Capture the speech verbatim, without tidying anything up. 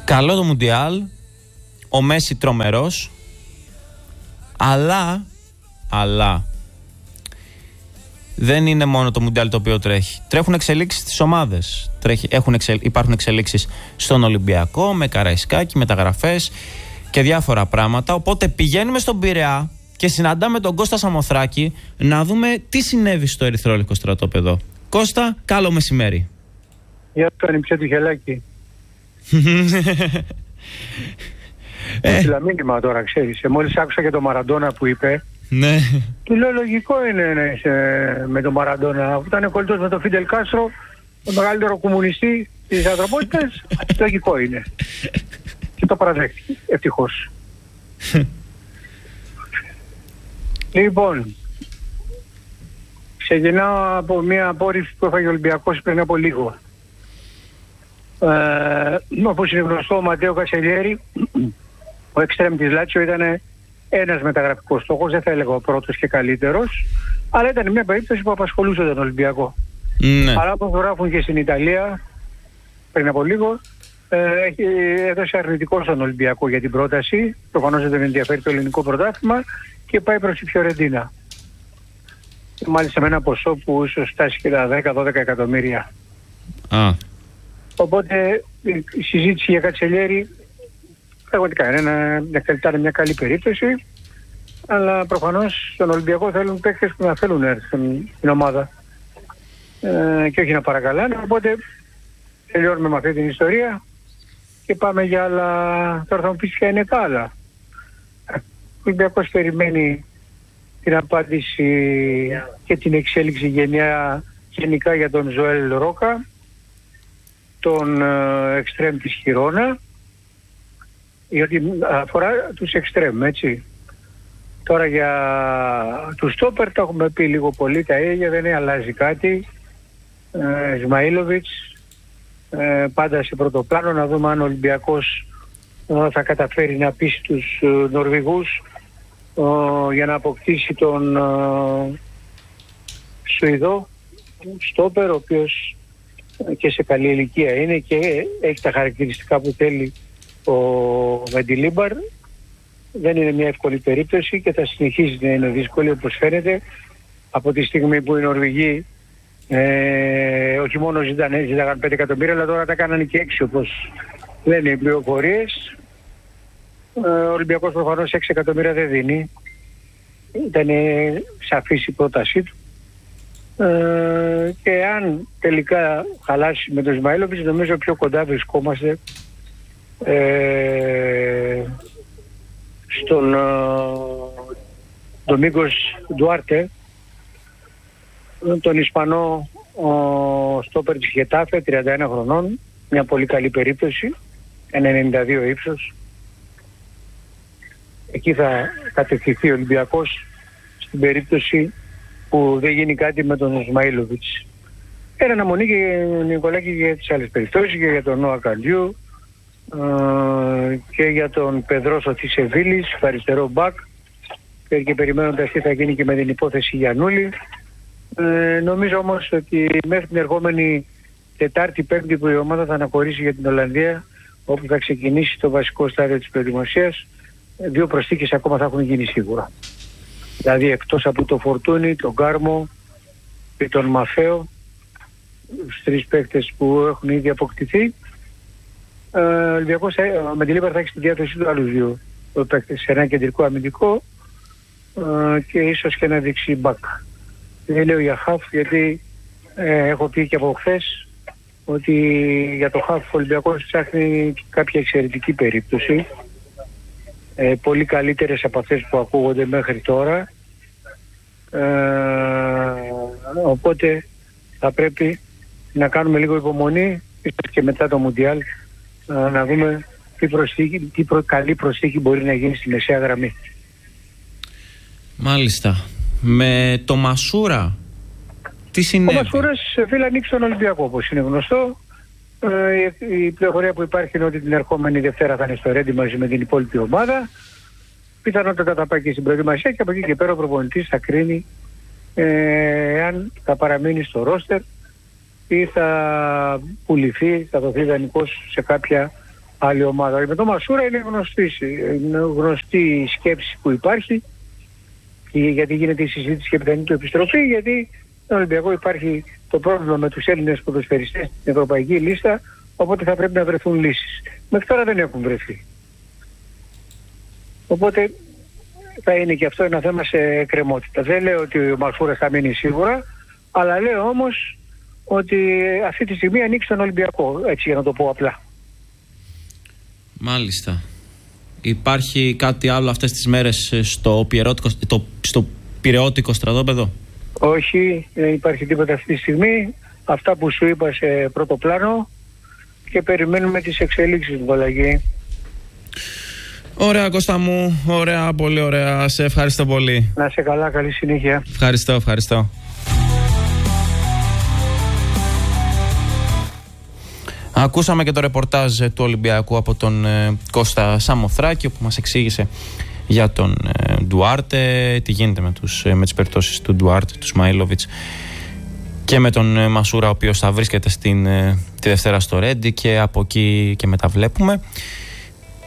Καλό το Μουντιάλ, ο Μέση τρομερός, αλλά, αλλά δεν είναι μόνο το Μουντιάλ το οποίο τρέχει. Τρέχουν εξελίξεις στις ομάδες. Τρέχει, έχουν εξελ, υπάρχουν εξελίξεις στον Ολυμπιακό, με Καραϊσκάκη, μεταγραφές και διάφορα πράγματα. Οπότε πηγαίνουμε στον Πειραιά και συναντάμε τον Κώστα Σαμοθράκη να δούμε τι συνέβη στο Ερυθρόλευκο στρατόπεδο. Κώστα, καλό μεσημέρι. Γεια σου, ανιψέ του χελάκι. Έστειλα μήνυμα τώρα, ξέρεις. Μόλις άκουσα και το Μαραντόνα που είπε. Ναι. Του λέω λογικό είναι να είσαι με τον Μαραντόνα. Αφού ήταν κολλητός με τον Φίντελ Κάστρο, τον μεγαλύτερο κομμουνιστή της ανθρωπότητας, λογικό είναι. Και το παραδέχτηκε, ευτυχώς. Λοιπόν, ξεκινάω από μια απόρριψη που έφαγε ο Ολυμπιακός πριν από λίγο. Ε, όπως είναι γνωστό, ο Ματέο Κασελιέρη, ο εξτρέμ της Λάτσιο, ήταν ένας μεταγραφικός στόχος, δεν θα έλεγα ο πρώτος και καλύτερος, αλλά ήταν μια περίπτωση που απασχολούσε τον Ολυμπιακό. Ναι. Αλλά όπως γράφουν και στην Ιταλία πριν από λίγο, ε, έχει, έδωσε αρνητικό στον Ολυμπιακό για την πρόταση. Προφανώς δεν τον ενδιαφέρει το ελληνικό πρωτάθλημα και πάει προς τη Φιωρεντίνα. Μάλιστα με ένα ποσό που ίσως φτάσει και τα δέκα με δώδεκα εκατομμύρια. Α. Οπότε η συζήτηση για Κατσελιέρη πραγματικά είναι ένα, ήταν μια καλή περίπτωση, αλλά προφανώς στον Ολυμπιακό θέλουν παίκτες που να θέλουν να έρθουν στην ομάδα ε, και όχι να παρακαλάνε. Οπότε τελειώνουμε με αυτή την ιστορία και πάμε για άλλα. Τώρα θα μου πεις ποια είναι τα άλλα. Ο Ολυμπιακός περιμένει την απάντηση και την εξέλιξη γενιά, γενικά για τον Ζωέλ Ρόκα, τον εξτρέμ της Χιρόνα, γιατί αφορά τους εξτρέμ, έτσι. Τώρα για τους στόπερ τα έχουμε πει λίγο πολύ τα ίδια, δεν αλλάζει κάτι. ε, Σμαΐλοβιτς ε, πάντα σε πρώτο πλάνο, να δούμε αν ο Ολυμπιακός ε, θα καταφέρει να πείσει τους ε, Νορβηγούς ε, για να αποκτήσει τον ε, Σουηδό στόπερ, ο οποίος και σε καλή ηλικία είναι και έχει τα χαρακτηριστικά που θέλει ο Μεντιλίμπαρ. Δεν είναι μια εύκολη περίπτωση και θα συνεχίσει να είναι δύσκολη, όπως φαίνεται, από τη στιγμή που οι Νορβηγοί ε, όχι μόνο ζητάνε, ζητάγαν πέντε εκατομμύρια, αλλά τώρα τα κάνανε και έξι, όπως λένε οι πληροφορίες. Ε, ο Ολυμπιακός προφανώς έξι εκατομμύρια δεν δίνει. Ήταν σαφής η πρότασή του. Ε, και αν τελικά χαλάσει με τον Ισμαήλοβιτς, νομίζω πιο κοντά βρισκόμαστε ε, στον Ντομίγκος Ντουάρτε, τον Ισπανό ο στόπερ της Γετάφε, τριάντα ένα χρονών, μια πολύ καλή περίπτωση, ενενήντα δύο ύψος. Εκεί θα κατευθυνθεί ο Ολυμπιακός στην περίπτωση που δεν γίνει κάτι με τον Ισμαήλοβιτς. Ένα αναμονή και ο Νικολάκη για τις άλλες περιπτώσεις, και για τον Νόα Καλιού ε, και για τον Πεδρόσο της Σεβίλης, αριστερό μπακ, και, και περιμένοντας τι θα γίνει και με την υπόθεση Γιαννούλη. Ε, νομίζω όμως ότι μέχρι την ερχόμενη Τετάρτη Πέμπτη που η ομάδα θα αναχωρήσει για την Ολλανδία, όπου θα ξεκινήσει το βασικό στάδιο της προετοιμασίας, δύο προσθήκες ακόμα θα έχουν γίνει σίγουρα. Δηλαδή εκτός από το Φορτούνι, τον Κάρμο και τον Μαφέο, τους τρεις παίκτες που έχουν ήδη αποκτηθεί, ε, ο Ολυμπιακός με τη Λίμπαρ θα έχει στη διάθεση του άλλους δύο παίκτες, ένα κεντρικό αμυντικό ε, και ίσως και ένα δεξί μπακ. Δεν λέω για χαφ, γιατί ε, έχω πει και από χθες ότι για το χαφ ο Ολυμπιακός ψάχνει κάποια εξαιρετική περίπτωση. Ε, πολύ καλύτερες από αυτές που ακούγονται μέχρι τώρα, ε, οπότε θα πρέπει να κάνουμε λίγο υπομονή και μετά το Μουντιάλ ε, να δούμε τι, προσθήκη, τι προ, καλή προσθήκη μπορεί να γίνει στη μεσαία γραμμή. Μάλιστα. Με το Μασούρα τι συνέβη? Ο Μασούρας, φίλε, ανοίξει τον Ολυμπιακό, όπως είναι γνωστό. Ε, η πληροφορία που υπάρχει είναι ότι την ερχόμενη Δευτέρα θα είναι στο Ρέντι μαζί με την υπόλοιπη ομάδα. Πιθανότατα θα πάει και στην προετοιμασία και από εκεί και πέρα ο προπονητής θα κρίνει ε, αν θα παραμείνει στο ρόστερ ή θα πουληθεί, θα δοθεί δανεικός σε κάποια άλλη ομάδα. Με τον Μασούρα είναι γνωστή, είναι γνωστή η σκέψη που υπάρχει, και γιατί γίνεται η συζήτηση και πιθανή του επιστροφή, γιατί στον Ολυμπιακό υπάρχει το πρόβλημα με τους Έλληνες ποδοσφαιριστές στην ευρωπαϊκή λίστα, οπότε θα πρέπει να βρεθούν λύσεις. Μέχρι τώρα δεν έχουν βρεθεί. Οπότε θα είναι και αυτό ένα θέμα σε εκκρεμότητα. Δεν λέω ότι ο Μασούρας θα μείνει σίγουρα, αλλά λέω όμως ότι αυτή τη στιγμή ανοίξει τον Ολυμπιακό, έτσι για να το πω απλά. Μάλιστα. Υπάρχει κάτι άλλο αυτές τις μέρες στο, πιερώτικο, το, στο πειραιώτικο στρατόπεδο? Όχι, δεν υπάρχει τίποτα αυτή τη στιγμή. Αυτά που σου είπα σε πρώτο πλάνο και περιμένουμε τις εξελίξεις του αλλαγή. Ωραία Κώστα μου, ωραία, πολύ ωραία. Σε ευχαριστώ πολύ. Να σε καλά, καλή συνέχεια. Ευχαριστώ, ευχαριστώ. Ακούσαμε και το ρεπορτάζ του Ολυμπιακού από τον ε, Κώστα Σαμοθράκη, που μας εξήγησε για τον ε, Ντουάρτε, τι γίνεται με, τους, ε, με τις περιπτώσεις του Ντουάρτε, του Σμαΐλοβιτς και με τον ε, Μασούρα, ο οποίος θα βρίσκεται στην, ε, τη Δευτέρα στο Ρέντι, και από εκεί και μετά βλέπουμε.